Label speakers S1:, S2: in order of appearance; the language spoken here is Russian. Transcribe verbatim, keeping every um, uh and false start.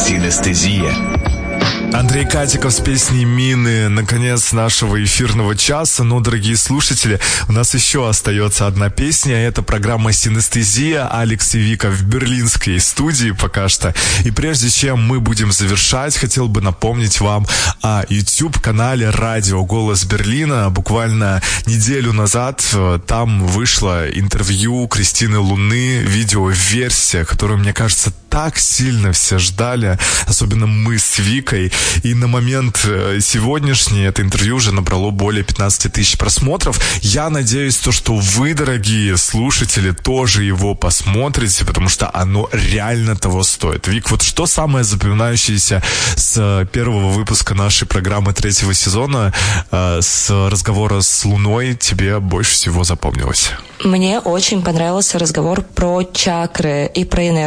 S1: Синестезия.
S2: Андрей Катиков с песней «Мины». Наконец нашего эфирного часа. Но, дорогие слушатели, у нас еще остается одна песня. Это программа «Синестезия». Алекс и Вика в берлинской студии пока что. И прежде чем мы будем завершать, хотел бы напомнить вам о YouTube-канале «Радио Голос Берлина». Буквально неделю назад там вышло интервью Кристины Луны, видеоверсия, которую, мне кажется, так сильно все ждали, особенно мы с Викой. И на момент сегодняшний это интервью уже набрало более пятнадцать тысяч просмотров. Я надеюсь, то, что вы, дорогие слушатели, тоже его посмотрите, потому что оно реально того стоит. Вик, вот что самое запоминающееся с первого выпуска нашей программы третьего сезона, с разговора с Луной, тебе больше всего запомнилось?
S3: Мне очень понравился разговор про чакры и про энергию.